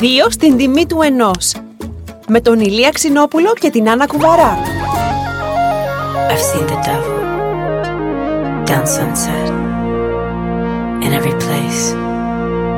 2 στην τιμή του 1. Με τον Ηλία Ξινόπουλο και την Άννα Κουβαρά. I've seen the devil down Sunset in every place.